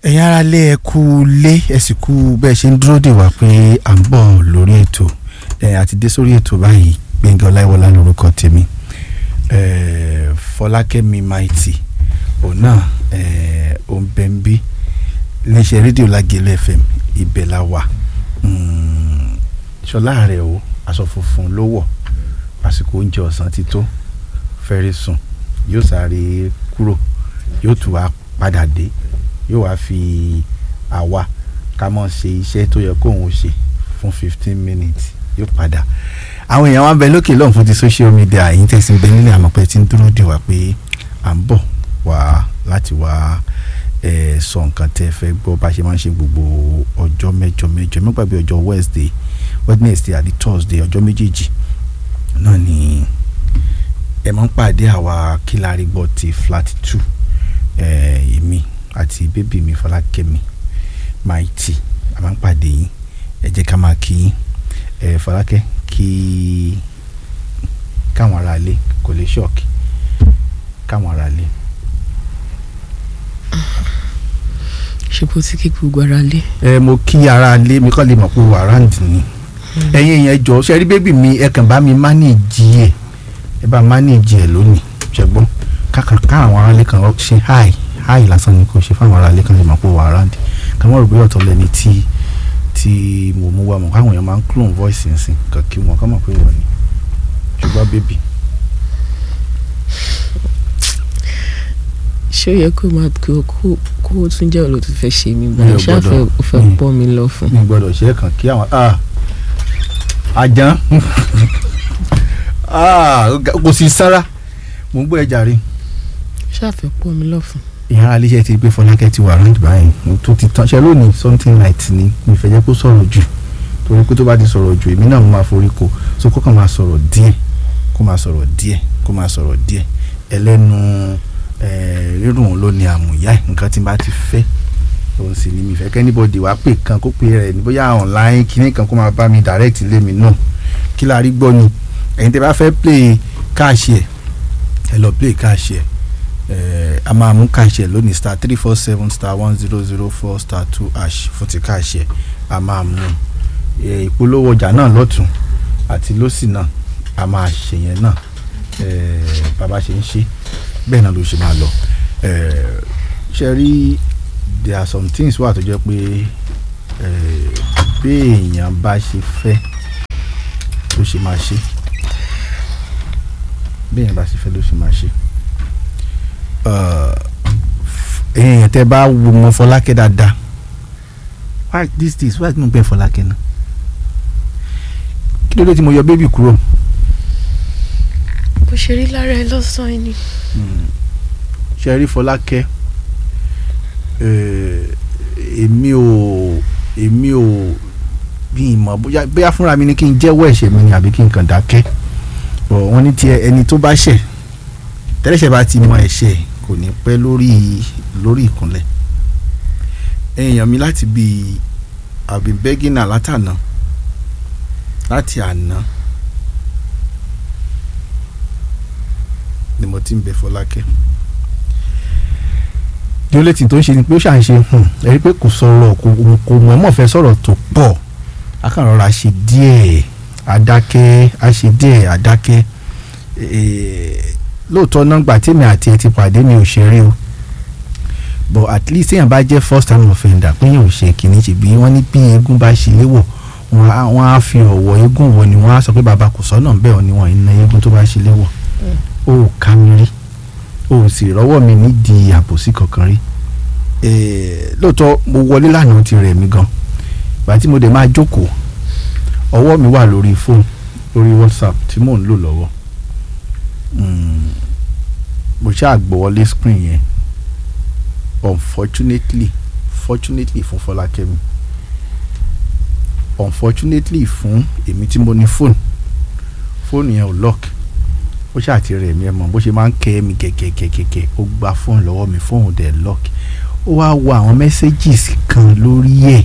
ẹ̀yin ará lé ẹ kú lé ẹ sì kú bẹ́ẹ̀ ṣe ń dúró dè wá pé à ń bọ̀ lórí ètò àti dé sórí ètò báyìí Gbẹ́ngà Ọláìwọlá lórúkọ tèmi Fọlákẹ́mi Mighty òun náà òun bẹ̀ ń bí iléeṣẹ́ rédíò Lágẹ̀lẹ̀ FM ibẹ̀ la wà ṣọlá rẹ̀ o aṣọ funfun ló wọ̀ àsìkò oúnjẹ ọ̀sán ti tó fẹ́rẹ̀ sùn yóò sáré kúrò yóò tún wá padà dé yóò wá fi àwa ká mọ̀ ṣe iṣẹ́ tó yẹ kóun ṣe fún 15 minutes yóò padà. àwọn èèyàn wa ń bẹ lókè lọ́hùn fún ti social media yìí tẹ̀sí bẹ nílẹ̀ àmọ́ pé tí ń dúró dè wá pé à ń bọ̀ wá láti wá sọ nǹkan tẹ́ fẹ́ gbọ́ bá ṣe máa ń ṣe gbogbo ọjọ́ mẹ́jọ má gbàgbé ọjọ́ Wednesday àti Thursday ọjọ́ méjèèjì náà ni ẹ máa ń pàdé àwa Kílárí gbọ́ ti flat 2 èmi àti bébì mi Fọlákẹ́mi Mighty a máa ń pàdé yín ẹ jẹ́ ká máa kí yín Fọlákẹ́ kí káwọn ará ilé kò lè ṣọ́ọ̀kì káwọn ará ilé. ṣe bó ti kí gbogbo ara lé. mo kí ara lé mi kọ́ lè mọ̀ pé wàrántì ni ẹ̀yin yẹn jọ ṣe rí bébì mi ẹ kàn bá mi mánéèjì ẹ bá mánéèjì ẹ lónìí ṣẹ́gbọ́n káwọn ará lé kan ṣe háì lásán ni kò ṣe fáwọn ará lé kan lè mọ̀ pé wàrántì káwọn rò pé ọ̀tọ̀ lẹni tí mo mú wa mọ̀ káwọn èèyàn máa ń clone voice nsìn kàn kí wọn kọ́ mọ̀ pé wọ́n ni ṣùgbọ́n bébì. ṣé ó yẹ kó máa kó tún jẹ́ olóòtú fẹ́ ṣe mí gbọ́dọ̀ ṣáfẹ́ ò fẹ́ pọ́ mi lọ fún. mi gbọ́dọ̀ ṣe é kàn kí àwọn àjàn kò sí sára mo ń gbọ́ ẹ jàre. ṣáfẹ́ pọ́ mi lọ fún. ìyára iléeṣẹ́ ti gbé Fọlákẹ́ ti wà round báyìí tó ti tán ṣe lónìí something light ni mi fẹ́ jẹ́ kó sọ̀rọ̀ jù torí pé tó bá ti sọ̀rọ̀ jù èmi náà mo máa forí ko so kó kàn máa sọ̀rọ̀ díẹ̀ kó máa sọ̀rọ̀ díẹ̀ ẹlẹ́nu rírùn ló ní àmúyá nǹkan tí n bá ti fẹ́ òun sì ni mi fẹ́ kẹ́nìbọ̀dì wá pè kan kó pè rẹ̀ ní bóyá online kíní kan kó máa bá mi direct lé mi náà Kílárí gbọ́ ni ẹ̀yin tẹ́ bá fẹ́ play káàṣì ẹ lọ play káàṣì a máa mú káàṣì lónìí *347*1004*2# fún ti káàṣì a máa mú ìpolówó ọjà náà lọ́tún àti lósì náà a máa ṣe yẹn náà bàbá ṣe ń ṣe bẹ́ẹ̀ náà ló ṣe máa lọ ṣe rí there are some things wà tó jẹ́ pé bí èèyàn bá ṣe fẹ́ ló ṣe máa ṣe bí èèyàn bá ṣe fẹ́ ló ṣe máa ṣe èèyàn tẹ́ bá wo mọ Fọlákẹ́ dáadáa why this why mo bẹ Fọlákẹ́ náà kí ló dé tí mo yọ bébì kúrò. bó ṣe rí lára ẹ lọ́sàn-án ni. ṣe rí Fọlákẹ́ èmi ò bí ìmọ̀ bóyá fúnra mi ni kí n jẹ́wọ́ ẹ̀ṣẹ̀ mi ni àbí kí n kàn dákẹ́ wọ́n ní tiẹ̀ ẹni tó bá ṣẹ̀ tẹ́lẹ̀ṣẹ̀ bá ti mọ ẹ̀ṣẹ̀ kò ní pẹ́ lórí ìkúnlẹ̀ èèyàn mi láti bí àbí bẹ́gínà láti àná ni mo ti ń bẹ Fọlákẹ́ jólẹ́tì tó ń ṣe ni pé ó ṣà ń ṣe ẹ̀rí pé kò sọ̀rọ̀ kò mọ̀ fẹ́ sọ̀rọ̀ tó pọ̀ akànrọ̀ra ṣe díẹ̀ adákẹ́ lóòótọ́ náà gbà tèmi àti ẹ ti pàdé mi ò ṣeré o but at least èèyàn bá jẹ́ first time offender pé èèyàn ò ṣe kìíní ṣe bí wọ́n ní bí eégún bá ṣe léwọ̀ wọ́n á fi ọ̀wọ̀ eégún wọ̀ ni wọ́n á sọ pé bàbá kò sọ́nà bẹ́ẹ̀ ọ̀ ni wọ́n iná eégún tó bá ṣe léwọ̀ ó ká mi rí ó sì rọ́wọ́ mi nídìí àbòsí kankan rí lóòótọ́ mo wọlé lánàá ti rẹ̀ mí gan ìgbà tí mo dẹ̀ máa jókòó ọwọ́ mi wà lórí fóònù lórí WhatsApp tí mò ń lò lọ́wọ́ mo ṣáà gbọ́wọ́lé screen yẹn fortunately fún Fọlákẹ́mi unfortunately fún èmi tí mo ní fóònù yẹn ò lock ó ṣáà ti rẹ̀ mí ẹ mọ̀ bó ṣe máa ń kẹ́ mi kẹ̀kẹ̀kẹ̀kẹ̀ ó gba fóònù lọ́wọ́ mi fóònù dẹ̀ lock ó wá wo àwọn messages kan lórí ẹ̀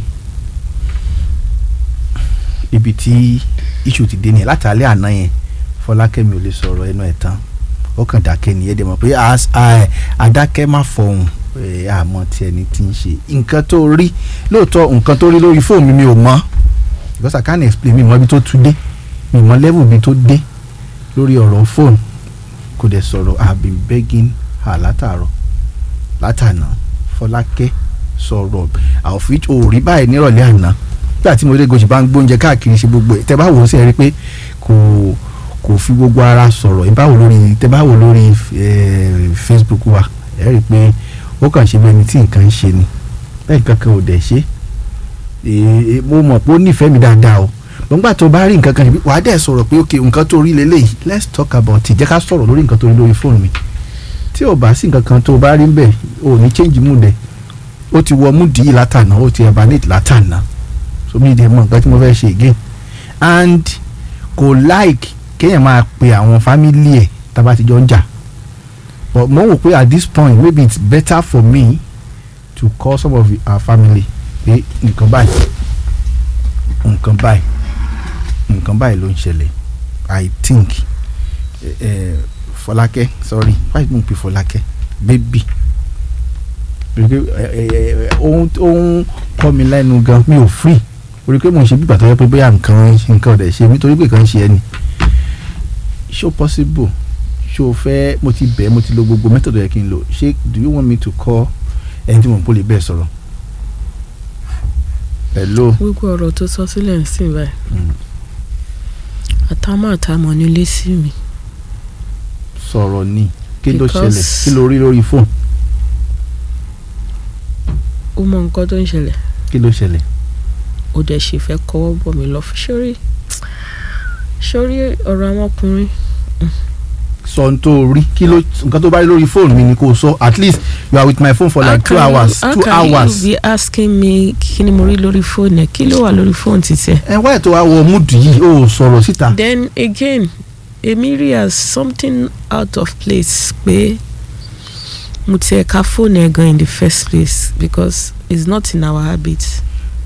ibi tí issue ti dé ní látàlẹ́ àná yẹn Fọlákẹ́mi ò lè sọ̀rọ̀ ẹnu ẹ̀ tán ó kàn dákẹ́ nìyẹn dẹ̀ mọ̀ pé adákẹ́ má fọhùn àmọ́ tí ẹni tí ń ṣe nǹkan tó rí lóòótọ́ nǹkan tó rí lórí fóònù mi ò mọ̀ because I can't explain mi mọ̀ ibi tó tún dé mi mọ̀ level bi tó dé lórí ọ̀rọ̀ fóònù kò dẹ̀ sọ̀rọ̀ I have been begging her látànà Fọlákẹ́ sọ̀rọ̀ àwòfíì òòrí báyìí nírọ̀lẹ́ àná nígbà tí mo dé gòsì bá ń gbóúnjẹ káàkiri ṣe gbogbo ẹ̀ tẹ́ bá wò ó sí ẹ rí pé kò fi gbogbo ara sọ̀rọ̀ tẹ́ bá wò lórí Facebook wa ẹ rí pé ó kàn ṣe bẹ́ẹ̀ ni tí nǹkan ń ṣe ni bẹ́ẹ̀ nǹkan kan ò dẹ̀ ṣe mo mọ̀ pé ó nífẹ̀ẹ́ mi dáadáa o nígbà tó bá rí nǹkan kan níbi wàá dẹ̀ sọ̀rọ̀ pé ok nǹkan tó rí lélẹ́yìí let's talk about it jẹ́ ká sọ̀rọ̀ lórí nǹkan tó rí lórí fóònù mi tí ò bá sí nǹkan kan tó bá rí bẹ́ẹ̀ ò ní change mood ẹ̀ ó ti wọ mood yìí látànà ó ti emanate látànà so mi dẹ̀ mọ̀ nǹkan tí mo fẹ́ ṣe again and kò like kéèyàn máa pe àwọn family ẹ̀ tá bá ti jọ ń jà but mo wò pé at this point maybe it's better for me to call some of our family pé nǹkan báyìí ló ń ṣẹlẹ̀ I think Fọlákẹ́ sorry why don't pe Fọlákẹ́ baby ohun kọ́ mi lẹ́nu gan mi ò free orí pé mo ń ṣe bí ìgbà tó yẹ pé bóyá nǹkan ọ̀dẹ̀ ṣe mi torí pé nǹkan ṣe ẹni ṣó possible ṣó fẹ́ mo ti bẹ̀ẹ́ mo ti lo gbogbo method yẹ kí n lò ṣé do you want me to call ẹni tí mo ń pò lè bẹ́ẹ̀ sọ̀rọ̀ hello. gbogbo ọ̀rọ̀ tó sọ sílẹ̀ ń sìn báyìí àtàmọ̀ nílé sí mi. sọ̀rọ̀ ni kí ló ṣẹlẹ̀ kí ló rí lórí fóònù. ó mọ nǹkan tó ń ṣẹlẹ̀. kí ló ṣẹlẹ̀. ó dẹ̀ ṣe fẹ́ kọ́wọ́ bọ̀ mí lọ fún sórí ọ̀rọ̀ àwọn ọkùnrin. sọ n tó rí kí ló nǹkan tó bá rí lórí fóònù mi ni kò sọ at least you are with my phone for like 2 hours. How can you be asking me kí ni mo rí lórí fóònù ẹ kí ló wà lórí fóònù títẹ. ẹ wáyé tó wá wọ múdù yìí ó sọ̀rọ̀ síta. then again èmi rí as something out of place pé mo ti ẹ̀ka fóònù ẹ̀ gan in the first place because it's not in our habit.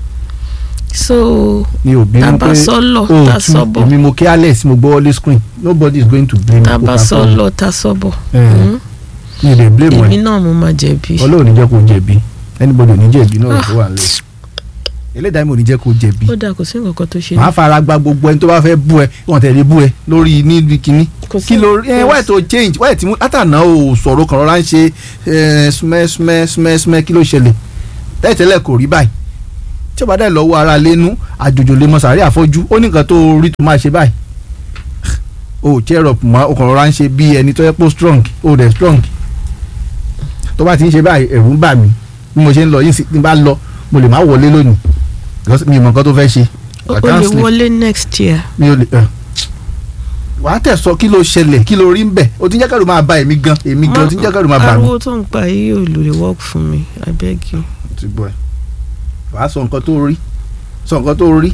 so tabasọlọ tasọbọ èmi mo kí alex mo gbọ́ wọlé screen nobody is going to blame me. tabasọlọ tasọbọ mi lè blame ẹ èmi náà mo máa jẹ̀bi. ọlọ́run ní jẹ́ kó jẹ̀bi anybody ò ní jẹ̀bi náà tó wà nílẹ̀ ẹlẹ́dàá mi ò ní jẹ́ kó jẹ̀bi. ó dáa kò sí nǹkan kan tó ṣe. màá fara gba gbogbo ẹni tó bá fẹ́ bú ẹ wọ́n tẹ̀lé bú ẹ lórí níbi kínní kí ló wáyé tó change wáyé tí látàná ò sọ̀rọ̀ kan rọra ń ṣe smẹ́ kí ló ṣẹlẹ̀ tẹ́tẹ́lẹ̀ kò rí báyìí tí ó bá dẹ̀ lọ́wọ́ ara lẹ́nu àjòjò lè mọ sàárẹ̀ àfọ́jú ó ní nǹkan tó rí tó máa ṣe báyìí o cheer up mọ́ o kàn rọra ń ṣe bí ẹni tó yẹ pé strong o dẹ̀ strong tó bá ti ń ṣe báyìí ẹ̀rù ń bà mí bí mo ṣe ń lọ yìí tí n bá lọ mo lè má wọlé lónìí mi ò mọ nǹkan tó fẹ́ ṣe. o lè wọlé next year. mi ò lè wàá tẹ̀ sọ kí ló ṣẹlẹ̀ kí ló rí ń bẹ̀ o ti ń jẹ́ kẹ́rù máa bà èmi gan o ti ń jẹ́ kẹ́rù máa bà mí. ariwo tó ń pa yìí ò lè work fún mi I beg you. ti gbọ́ ẹ wàá sọ nǹkan tó rí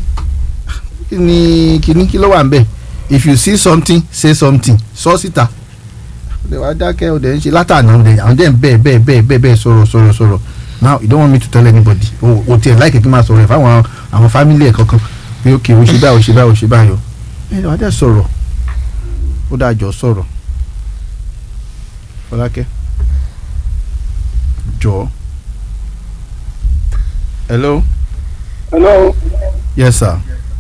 kí ló wà ń bẹ̀ if you see something say something sọ síta ọ̀dẹ̀ wàá dákẹ́ ọ̀dẹ̀ ń ṣe látàná ọ̀dẹ̀ àwọn dẹ̀ ń bẹ́ẹ̀ sọ̀rọ̀ now you don't want me to tell anybody o tiẹ̀ láìkè kí n máa sọ̀rọ̀ ẹ̀ fáwọn àwọn family ẹ̀ kankan pé ok o ṣe báyìí ẹ̀ wàá dẹ̀ sọ̀rọ̀ ó dájọ́ sọ̀rọ̀ Fọlákẹ́ jọ̀ọ́. Hello. Yes sir.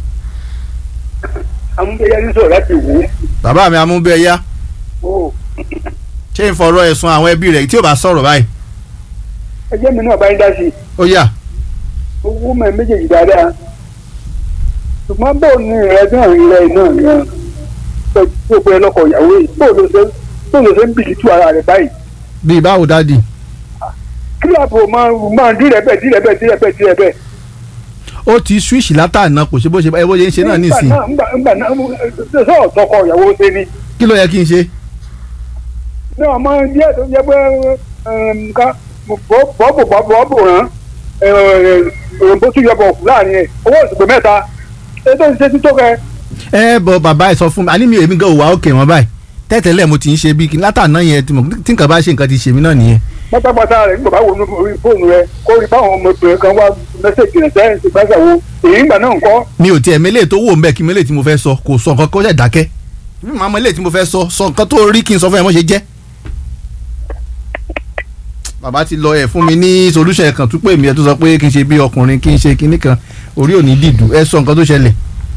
amúbẹ́yá ní sọ̀rọ̀ láti wò ó. bàbá mi amúbẹ́yá. ṣé n fọ̀rọ̀ ẹ̀sùn àwọn ẹbí rẹ̀ tí ò bá sọ̀rọ̀ báyìí. ẹjẹ́ mi náà bá ń dá sí i. ó yá. owó mẹ́ méjèèjì dáadáa ṣùgbọ́n bóun ní ìrẹ́jọ́ ìrẹ́ náà yan tó pé lọ́kọ̀ ìyàwó yìí bóun ló ṣe ń bìlì tú ara rẹ̀ báyìí. bíi báwo dádì. kílàbù máa dírẹ̀bẹ̀. ó ti switch látàná kò ṣe bó ṣe ń ṣe náà nísìn. ńgbà náà sọ̀rọ̀ tọkọ ìyàwó ṣe ni. kí ló yẹ kí n ṣe. náà máa ń díẹ̀ tó ń jẹ́ pé nǹkan bọ́ọ̀bù rán òyìnbó tún yọbọ̀ kù láàrin ẹ̀ owó òṣùpá mẹ́ta ètò ìṣe títọ́ kẹ. bọ bàbá ẹ sọ fún mi àní mi èmi gan òwà òkè wọn báyìí tẹ́tẹ̀lẹ̀ mo ti ń ṣe bí látàná yẹn tí nǹkan bá ṣe nǹkan ti ṣe mí náà nìyẹn. pátápátá rẹ̀ nígbà bá wo orí fóònù rẹ̀ kó rí báwọn ọmọbìnrin kan wá mẹ́sẹ̀gì rẹ̀ sẹ́yìn sí gbàgbà wo èyí ńgbà náà ń kọ́. mi ò tiẹ̀ mélèé tó wò ń bẹ̀ kí mélèé tí mo fẹ́ sọ kò sọ nǹkan kó ṣẹ̀ dákẹ́ mi máa mọ mélèé tí mo fẹ́ sọ nǹkan tó rí kí n sọ fún ẹ mọ́ ṣe jẹ́. bàbá ti lọ ẹ̀ fún mi ní solution kan tún pé mi ẹ̀ tó sọ pé kí n ṣe bí ọkùnrin kí n ṣe kinní kan orí ò ní dìdú ẹ sọ nǹkan tó ṣẹlẹ̀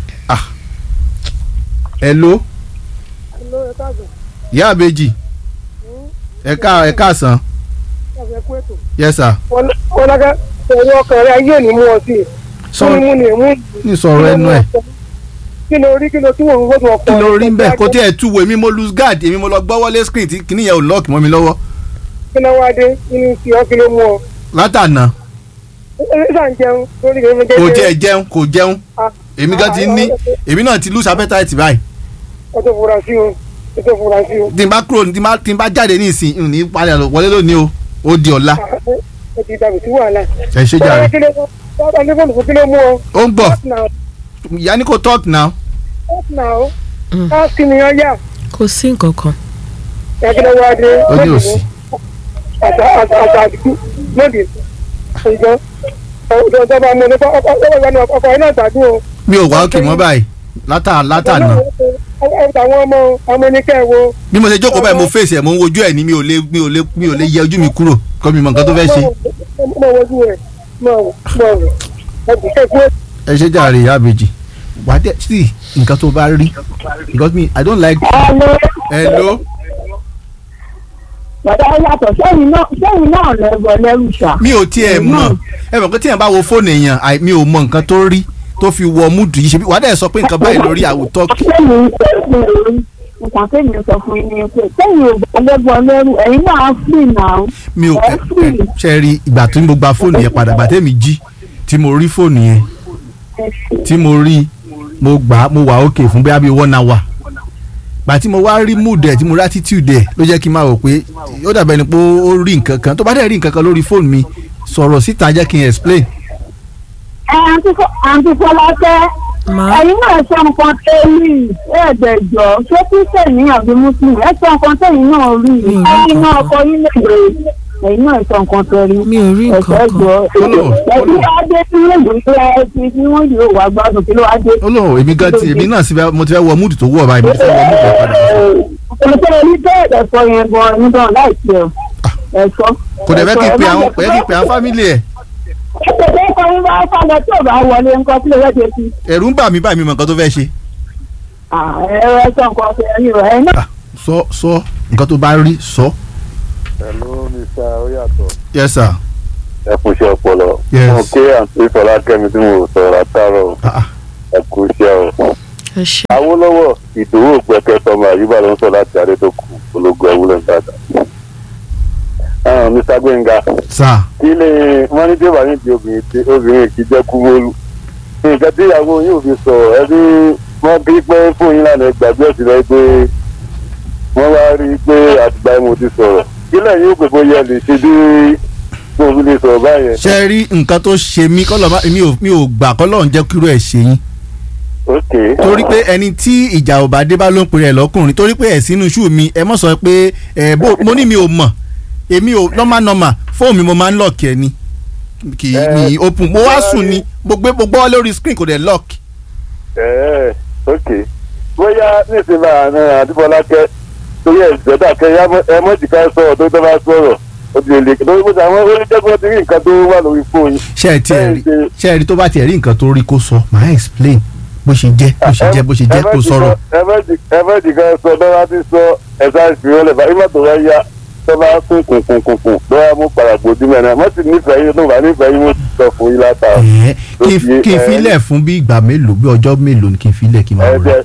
hello ìyá àbèjì ẹ káàsán yes sir. ọlọ́gá ẹ̀rọ ọkàn rẹ̀ ayé ò ní mú ọ sí i. ní sọ̀rọ̀ ẹnu ẹ̀. kí ló rí kí ló tí wọ́n ń gbọ́dọ̀ ọkọ. kí ló rí ń bẹ̀ kó tí ẹ̀ tú wo èmi mo lose guard èmi mo lọ gbọ́ wọlé screen tí kìíní yẹn ò lọ́ọ̀kì mọ́ mi lọ́wọ́. kí ló wá dé nínú ti ọ́ kí ló mú ọ. látànà. ẹ ṣàn jẹun lórí kí ló jẹ. kò tiẹ̀ jẹun kò jẹun èmi gan ti ní èmi náà ti lose appetite báyìí. ó tó fura sí o ó tó fura sí o. tí n bá kúrò tí n bá jáde ní ìsìn ní padà wọlé lónìí o ó di ọ̀la. ó ti dàbí sí wàhálà. ẹ ṣe jàre. ó ń bọ̀ ìyá ní kò talk now. kí ni ọ yà. kò sí nǹkan kan. ẹgbẹ́ wa dé. ó ní òsì. àṣà àdìgún lóde ṣùgbọ́n ọ̀dọ́dọ́ba mo ní ọkọ̀ iná ìtàdún o. mi ò wá òkè mọ́ báyìí látànà. àwọn ọmọ ẹnikẹ́ wo. bí mo ṣe jókòó báyìí mo fèsì ẹ̀ mo ń wojú ẹ̀ ní mi ò lè yẹ ojú mi kúrò kọ́ mi mọ nǹkan tó fẹ́ ṣe. mo wojú rẹ̀ ẹ ṣe jàre ìyá àbèjì wà á dẹ sí nǹkan tó bá rí because me I don't like. hello. bàtà yàtọ̀ sẹ́yìn náà lẹ́rù ṣá. mi ò tiẹ̀ mọ̀ ẹ mọ̀ pé tíyẹn bá wo fóònù èèyàn mi ò mọ nǹkan tó rí tó fi wọ múdù yìí ṣe bí wà á dẹ̀ sọ pé nǹkan báyìí lórí àwùjọ. nǹkan tẹ́mi sọ fún yín ni pé sẹ́yìn ò bá lẹ́gbọ̀n lẹ́rù ẹ̀yin náà free now. mi ò ṣe rí ìgbà tí mo gba fóònù yẹn padà bàtẹ́ mi jí tí mo rí fóònù yẹn tí mo rí mo wà òkè fún bí i 1 hour gbà tí mo wá rí mood ẹ̀ tí mo rí attitude ẹ̀ ló jẹ́ kí n máa rò pé ó dàbẹ̀ ni pé ó rí nǹkan kan tó bá dẹ̀ rí nǹkan kan lórí fóònù mi sọ̀rọ̀ síta jẹ́ kí n explain. àǹtí Fọlákẹ́ ẹ̀yin náà sọ nǹkan tẹ́lẹ̀ ẹ̀ẹ́dẹ̀jọ́ ṣé kírísítẹ̀ ní àbí muslim ẹ̀ sọ nǹkan tẹ́yìn náà rí ẹ̀yin náà kọ yín lè ẹ̀yin náà sọ nǹkan tẹ́lẹ̀ mi ò rí nǹkan kan. ẹ̀yin wá dé tí wọ́n lè ṣe ẹtì tí wọ́n yóò wá gbádùn kí ló wá dé. olóhùn èmi gan ti èmi náà mo ti fẹ́ wọ múdù tó wọ̀ báyìí mo ti fẹ́ wọ múdù tó padà. ọ̀sẹ̀ ní bẹ́ẹ̀ ẹ̀fọ́ yẹn gan nígbà láìsí ẹ̀fọ́. kò dẹ̀ fẹ́ kí n pe àwọn fámìlì ẹ̀. ẹ̀sẹ̀ tó ń bá fàlọ́ tí ò bá wọlé nǹkan tí lè fẹ́ ṣe sí. ẹ̀rù ń bà mí báyìí mi mọ̀ nǹkan tó fẹ́ ṣe. ẹ̀rọ ẹ̀sọ́ nǹkan ṣe ẹ̀yìn rẹ̀ náà. sọ nǹkan tó bá rí sọ. hello Mr. Oyàtọ̀. yes sir. ẹ kú iṣẹ́ ọpọlọ. yes. mo ké àǹtí Fọlákẹ́mi tí mo sọ̀rọ̀ àtàrọ̀ ẹ kú iṣẹ́ o. Awólọ́wọ̀ Ìdòwú Gbẹ́kẹ́ tọmọ Àyùbá ló ń sọ láti Adétòkù ológun ẹwúlẹ̀ Ìbàdàn. Mr. Gbẹ́ngà. sir. kí ni wọ́n ní débà ní di obìnrin kì í jẹ́ kúmọ́lù. nǹkan tí ìyàwó yóò fi sọ ẹbí wọ́n bí pé fún yín lánàá gbàgbé ọ̀sìn rẹ pé wọ́n wá rí i pé àtìgbà yẹn mo ti sọ̀rọ̀ kílẹ̀ yóò pè bóyá lè ṣe bí mo lè sọ̀rọ̀ báyẹn. ṣe rí nǹkan tó ṣe mí mi ò gbà kọ́lọ́ ń jẹ́ kíró ẹ̀ ṣe yín. ok. torí pé ẹni tí ìjà ò bá dé bá ló ń pèrè ẹ̀ lọ́kùnrin torí pé ẹ̀ sínú ṣú mi ẹ mọ̀ sọ pé mo ní mi ò mọ̀ èmi ò normal fóònù mi mo máa ń lọ́ọ̀kì ẹ ni kì í ní open mo wá sùn ni mo gbọ́ lórí screen kò dẹ̀ lock. ok bóyá nísìnyí àná Adébọ́lákẹ́ torí ẹ̀jẹ̀dá kẹyà ẹ mọ̀jì ká sọ̀rọ̀ tó tẹ́ bá sọ̀rọ̀ ó ti lè lórí bó ti àwọn oníjẹ́gbọ́n ti rí nǹkan tó wà lórí fóònù. ṣé ẹ rí tó bá tiẹ̀ rí nǹkan tó rí kó sọ màá explain bó ṣe jẹ́ kó sọ̀rọ̀. ẹ mọ̀jì ká sọ lọ́wọ́ ti sọ ẹ̀sà ìfìwọ́lẹ̀ bá ìmọ̀ tó wá yá tó bá kún lọ́wọ́ mú paragbòdì mẹ́rin mọ́ ti nífẹ̀ẹ́ yín tó bá nífẹ̀ẹ́ yín mo ti sọ fún yín látara. kí n filẹ̀ fún bí ìgbà mélòó bí ọjọ́ mélòó ni kí n filẹ̀ kí n máa rẹ̀.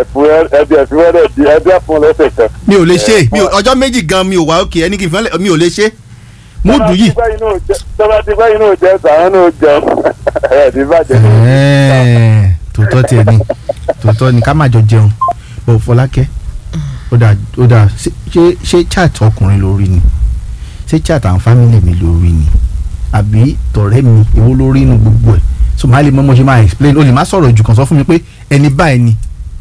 ẹ̀dẹ̀ fún lọ́sẹ̀ kan. mi ò lè ṣe ọjọ́ méjì gan mi ò wá òkè ẹni kí n filẹ̀ mi ò lè ṣe múdù yìí. tọ́ba ti gbá inú jẹ sàrán náà jẹun ẹ̀ẹ́dì bàjẹ́. tòótọ́ ni ká má jọ jẹun bọ̀ Fọlákẹ́ ó dà ṣé chat ọkùnrin lórí ni ṣé chat àwọn fámìlì mi lórí ni àbí tọ̀rẹ́ mi èwo lórí inú gbogbo ẹ̀ so máa lè mọ́ mo ṣe máa explain o lè má sọ̀rọ̀ jù kan sọ fún mi pé ẹni báyìí ni.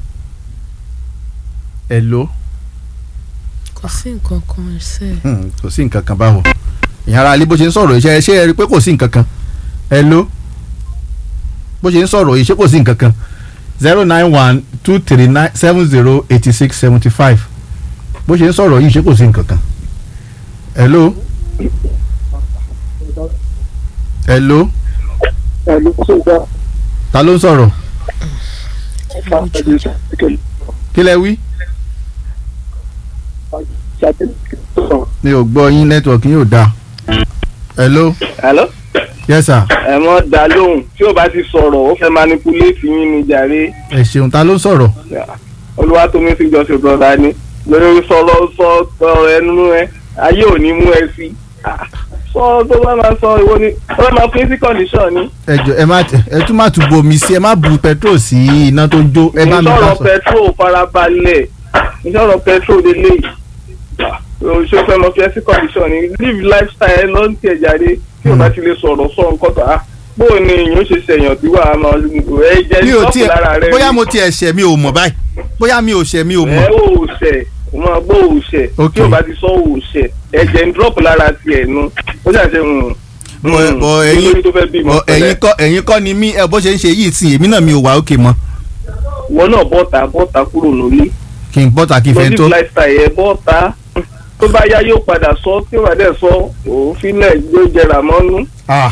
hello. kò sí nǹkan kan ṣe. kò sí nǹkan kan báwo ìyá ara alẹ́ bó ṣe ń sọ̀rọ̀ iṣẹ́ ṣé ẹ rí i pé kò sí nǹkan kan hello bó ṣe ń sọ̀rọ̀ yìí ṣé kò sí nǹkan kan 09123970865 bó ṣe ń sọ̀rọ̀ yìí ṣé kò sí nǹkan kan hello hello. ẹ̀lú sọ́jà ta ló ń sọ̀rọ̀. kí lẹ wí. mi ò gbọ́ yín nẹ́tíwọ̀kì yóò dáa. hello. hello. yes sir. ẹ mọ dá lóhùn tí ó bá ti sọ̀rọ̀ ó fẹ́ manipulate yín ní jàre. ẹ ṣeun ta ló ń sọ̀rọ̀. Olúwatómi sí jọ́sìn brọ́dá ni lórí sọ̀rọ̀ ẹnu ẹ ayé ò ní mú ẹ sí. sọ tó bá máa sọ ìwọ ni ó máa fún sí condition ni. ẹ tún má tún bomi sí ẹ má bu petrol sí iná tó ń jó. ẹ má mi ká sọ. ìṣòro petrol farabalẹ̀ ìṣòro petrol délé ṣé o fẹ́ mọ fẹ́ sí condition ni live lifestyle ẹ ló ń tẹ̀ jáde tí o bá ti lè sọ̀rọ̀ sọ nǹkan tó bóò ni èèyàn ṣe ṣèyàn tí wàá máa ẹ jẹ́ ìṣọ́kù lára rẹ. bóyá mo ti ẹ̀ṣẹ̀ mi ò mọ̀ báyìí bóyá mi ò ṣẹ̀ mi ò mọ̀. ẹ ò ṣẹ̀ o máa gbọ́ ò ṣẹ̀ tí o bá ti sọ ò ṣẹ̀ ẹ̀jẹ̀ ń drop lára tiẹ̀ nu ó ṣàṣẹ ẹ̀yin kọ́ ni mí ẹ bó ṣe ń ṣe yìí sí èmi náà mi ò wá òkè mọ́. wọn náà bọ́ta kúrò lólé. kí n bọ́ta kí n fẹ́ tó. live lifestyle ẹ bọ́ta tó bá yá yóò padà sọ tí wàá dẹ̀ sọ òfin náà yóò jẹrà mọ́nú.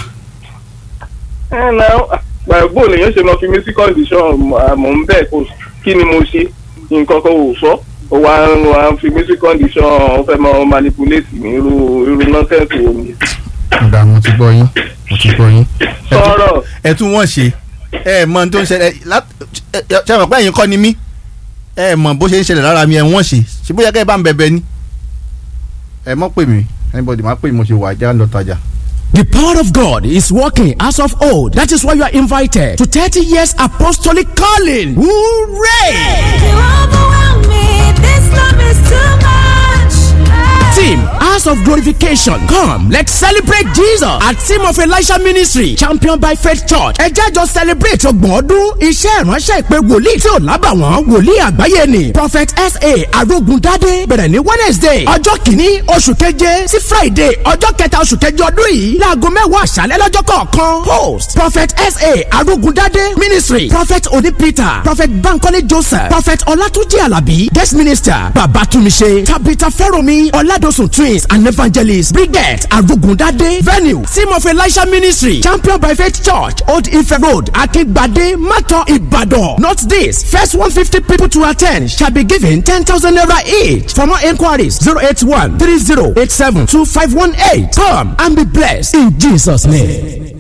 ẹ náà gbàgbọ́ lèyàn ṣe máa fi mí sí condition mò ń bẹ̀ kó kí ni mo ṣe nǹkan kan ò sọ ó wá fi mí sí condition ó fẹ́ máa manipulate mi irú nonsense wo ni. ọ̀dà mo ti gbọ́ yín. sọ̀rọ̀ ẹ tún wọ́n ṣe ẹ mọ tó ń ṣẹlẹ̀ ṣe mọ̀ pé ẹ̀yin kọ́ ni mí ẹ mọ̀ bó ṣe ń ṣẹlẹ̀ lára mi ẹ wọ́n ṣe ṣe bóyá kẹ́ ẹ bá ń bẹ̀bẹ̀ ni ẹ mọ̀ pè mí anybody má pè mí mo ṣe wà já lọ tajà. The power of God is working as of old. That is why you are invited to 30 years apostolic calling. Hooray! You overwhelm me. This love is too much. Team House of Glorification, come, let's celebrate Jesus at Team of Elisha Ministry, championed by Faith Church. Ẹ jẹ́ jọ celebrate ọgbọ̀n ọdún iṣẹ́ ìránṣẹ́ ìpè wòlíì tí ò lábàwọ́n wòlíì àgbáyé ni Prophet S.A. Arógundádé bẹ̀rẹ̀ ní Wednesday ọjọ́ kìíní oṣù keje sí Friday ọjọ́ kẹta oṣù keje ọdún yìí láago 10 àṣálẹ́ lọ́jọ́ kọ̀ọ̀kan. Host Prophet S.A. Arógundádé Ministry, Prophet Oni Peter, Prophet Bankole Joseph, Prophet Olatunji Alabi, Guest Minister Babatunmise, Tabitha Fẹ́rọ̀mí, Oladosun Twins and Evangelist Brigette Arugundade. Venue Team of Elisha Ministry, championed by Faith Church, Old Ife Road, Akingbade, Mato, Ibadan. Note this: first 150 people to attend shall be given 10,000 naira each. For more inquiries, 081-3087-2518. Come and be blessed in Jesus' name.